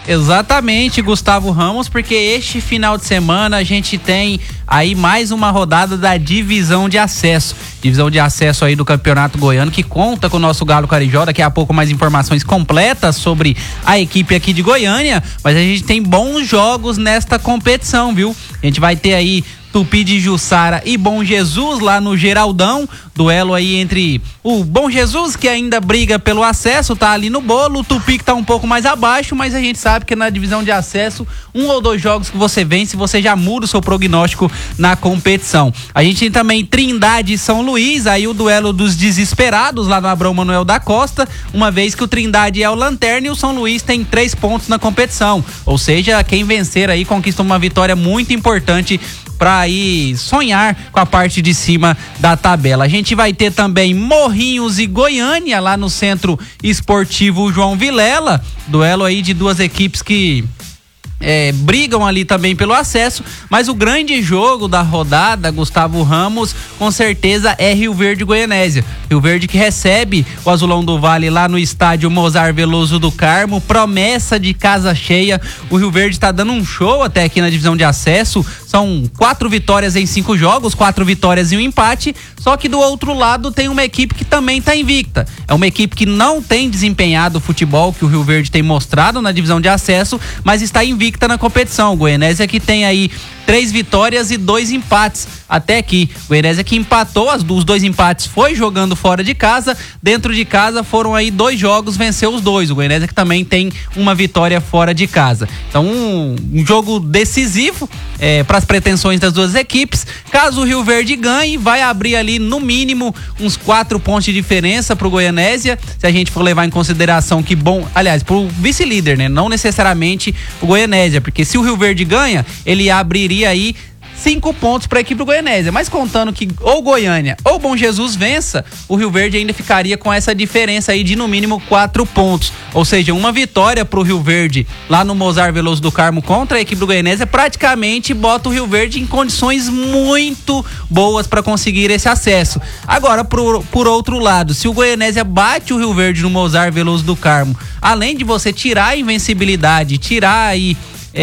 Exatamente, Gustavo Ramos, porque este final de semana a gente tem aí mais uma rodada da divisão de acesso. Divisão de acesso aí do Campeonato Goiano, que conta com o nosso Galo Carijó. Daqui a pouco mais informações completas sobre a equipe aqui de Goiânia, mas a gente tem bons jogos nesta competição, viu? A gente vai ter aí Tupi de Jussara e Bom Jesus lá no Geraldão, duelo aí entre o Bom Jesus, que ainda briga pelo acesso, tá ali no bolo, o Tupi que tá um pouco mais abaixo, mas a gente sabe que na divisão de acesso, 1 ou 2 jogos que você vence, você já muda o seu prognóstico na competição. A gente tem também Trindade e São Luís, aí o duelo dos desesperados lá no Abrão Manuel da Costa, uma vez que o Trindade é o lanterna e o São Luís tem 3 pontos na competição, ou seja, quem vencer aí conquista uma vitória muito importante para aí sonhar com a parte de cima da tabela. A gente vai ter também Morrinhos e Goiânia lá no Centro Esportivo João Vilela, duelo aí de duas equipes que brigam ali também pelo acesso, mas o grande jogo da rodada, Gustavo Ramos, com certeza é Rio Verde e Goianésia. Rio Verde que recebe o Azulão do Vale lá no estádio Mozar Veloso do Carmo, promessa de casa cheia. O Rio Verde tá dando um show até aqui na divisão de acesso, são 4 vitórias em 5 jogos, 4 vitórias e um empate, só que do outro lado tem uma equipe que também tá invicta. É uma equipe que não tem desempenhado o futebol que o Rio Verde tem mostrado na divisão de acesso, mas está invicta na competição. O Goianésia que tem aí 3 vitórias e 2 empates até aqui. O Goianésia que empatou, os 2 empates foi jogando fora de casa, dentro de casa foram aí 2 jogos, venceu os 2. O Goianésia que também tem uma vitória fora de casa. Então um jogo decisivo para as pretensões das duas equipes. Caso o Rio Verde ganhe, vai abrir ali no mínimo uns 4 pontos de diferença pro Goianésia, se a gente for levar em consideração que pro vice-líder, né? Não necessariamente o Goianésia, porque se o Rio Verde ganha, ele abriria aí 5 pontos para a equipe do Goianésia, mas contando que ou Goiânia ou Bom Jesus vença, o Rio Verde ainda ficaria com essa diferença aí de no mínimo 4 pontos, ou seja, uma vitória pro Rio Verde lá no Mozar Veloso do Carmo contra a equipe do Goianésia praticamente bota o Rio Verde em condições muito boas para conseguir esse acesso. Agora, por outro lado, se o Goianésia bate o Rio Verde no Mozar Veloso do Carmo, além de você tirar a invencibilidade, tirar aí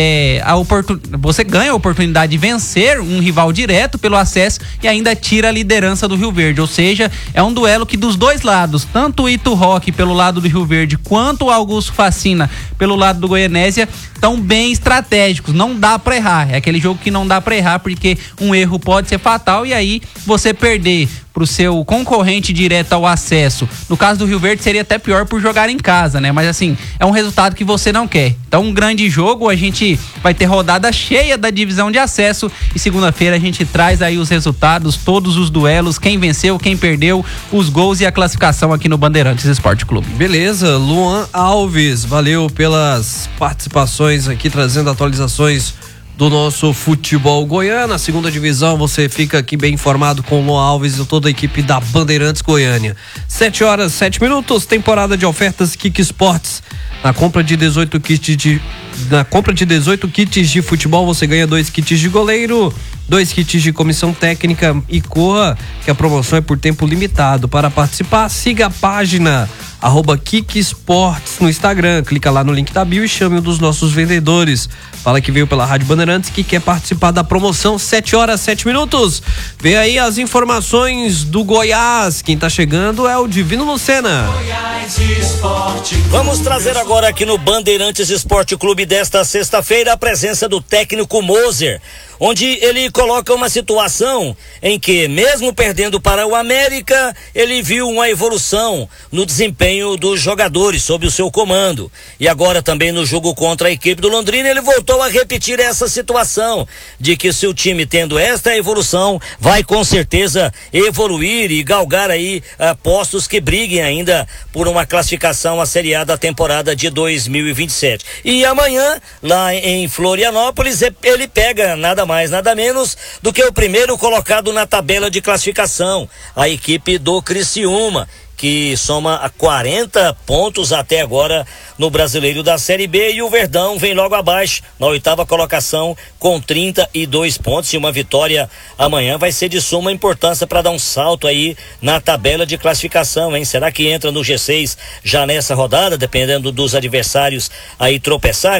você ganha a oportunidade de vencer um rival direto pelo acesso e ainda tira a liderança do Rio Verde, ou seja, é um duelo que dos dois lados, tanto o Ito Roque pelo lado do Rio Verde quanto o Augusto Facina pelo lado do Goianésia estão bem estratégicos, não dá pra errar, é aquele jogo que não dá pra errar porque um erro pode ser fatal e aí você perder pro seu concorrente direto ao acesso. No caso do Rio Verde seria até pior por jogar em casa, né? Mas assim, é um resultado que você não quer. Então um grande jogo, a gente vai ter rodada cheia da divisão de acesso e segunda-feira a gente traz aí os resultados, todos os duelos, quem venceu, quem perdeu, os gols e a classificação aqui no Bandeirantes Esporte Clube. Beleza, Luan Alves, valeu pelas participações aqui, trazendo atualizações do nosso futebol goiano. A segunda divisão, você fica aqui bem informado com o Luan Alves e toda a equipe da Bandeirantes Goiânia. 7h07, temporada de ofertas Kik Sports. Na compra de 18 kits de futebol, você ganha 2 kits de goleiro, 2 kits de comissão técnica e corra, que a promoção é por tempo limitado. Para participar, siga a página @Kik Sports no Instagram, clica lá no link da bio e chame um dos nossos vendedores. Fala que veio pela Rádio Bandeirantes, que quer participar da promoção. 7h07. Vem aí as informações do Goiás. Quem tá chegando é o Divino Lucena. Vamos trazer agora aqui no Bandeirantes Esporte Clube desta sexta-feira a presença do técnico Moser, onde ele coloca uma situação em que, mesmo perdendo para o América, ele viu uma evolução no desempenho dos jogadores sob o seu comando. E agora também no jogo contra a equipe do Londrina, ele voltou a repetir essa situação de que se o time tendo esta evolução, vai com certeza evoluir e galgar aí postos que briguem ainda por uma classificação à Série A da temporada de 2027. E amanhã, lá em Florianópolis, ele pega nada mais, nada menos do que o primeiro colocado na tabela de classificação, a equipe do Criciúma, que soma 40 pontos até agora no Brasileiro da Série B, e o Verdão vem logo abaixo, na 8ª colocação, com 32 pontos, e uma vitória amanhã vai ser de suma importância para dar um salto aí na tabela de classificação, hein? Será que entra no G6 já nessa rodada, dependendo dos adversários aí tropeçarem?